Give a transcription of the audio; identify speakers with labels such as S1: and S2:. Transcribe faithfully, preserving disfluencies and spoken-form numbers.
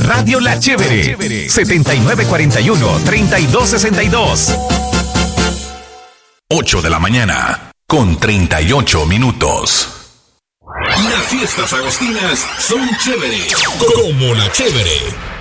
S1: Radio La Chévere. setenta y nueve cuarenta y uno, treinta y dos sesenta y dos. ocho de la mañana, con treinta y ocho minutos.
S2: Las fiestas agostinas son chévere, como la Chévere.